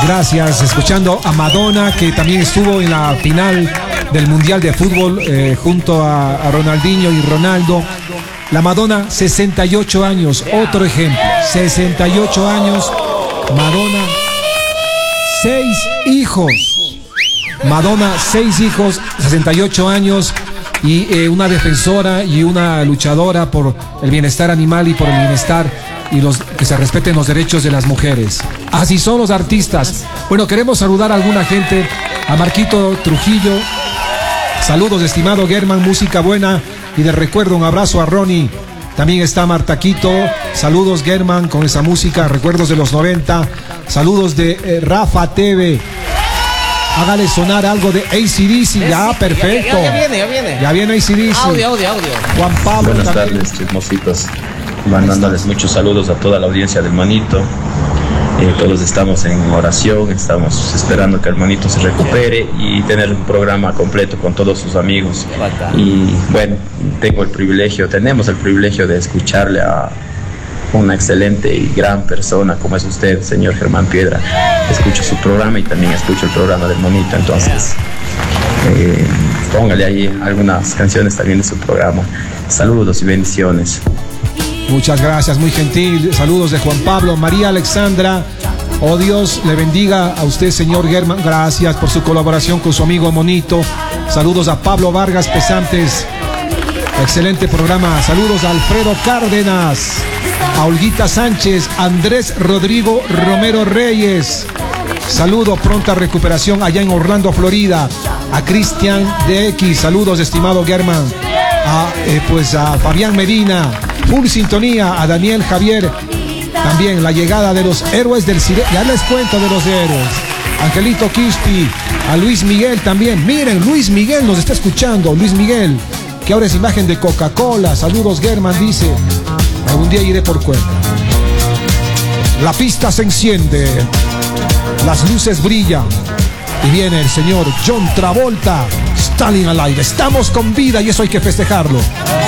Gracias, escuchando a Madonna, que también estuvo en la final del Mundial de Fútbol junto a Ronaldinho y Ronaldo. La Madonna, 68 años, otro ejemplo, 68 años, Madonna, 6 hijos. Madonna, 6 hijos, 68 años y una defensora y una luchadora por el bienestar animal y por el bienestar y que se respeten los derechos de las mujeres. Así son los artistas. Bueno, queremos saludar a alguna gente, a Marquito Trujillo. Saludos, estimado Germán, música buena y de recuerdo, un abrazo a Ronnie. También está Martaquito. Saludos, Germán, con esa música, recuerdos de los 90. Saludos de Rafa TV. Hágale sonar algo de AC/DC. Ya, perfecto. Ya viene AC/DC. Audio. Juan Pablo. Buenas tardes, chismositos. Mandándoles muchos saludos a toda la audiencia del Manito. Todos estamos en oración, estamos esperando que el Manito se recupere y tener un programa completo con todos sus amigos. Y bueno, tenemos el privilegio de escucharle a una excelente y gran persona como es usted, señor Germán Piedra. Escucho su programa y también escucho el programa del Monito, entonces póngale ahí algunas canciones también de su programa. Saludos y bendiciones. Muchas gracias, muy gentil. Saludos de Juan Pablo. María Alexandra, oh Dios le bendiga a usted, señor Germán. Gracias por su colaboración con su amigo Monito. Saludos a Pablo Vargas Pesantes. Excelente programa. Saludos a Alfredo Cárdenas, a Olguita Sánchez, Andrés Rodrigo Romero Reyes. Saludo, pronta recuperación allá en Orlando, Florida. A Cristian DX. Saludos, estimado Germán. A Fabián Medina. Full sintonía. A Daniel Javier. También la llegada de los héroes del Silencio. Ya les cuento de los héroes. Angelito Quispi. A Luis Miguel también. Miren, Luis Miguel nos está escuchando. Luis Miguel, que ahora es imagen de Coca-Cola. Saludos, Germán, dice. Algún día iré por cuenta. La pista se enciende. Las luces brillan. Y viene el señor John Travolta. Stalin al aire. Estamos con vida y eso hay que festejarlo.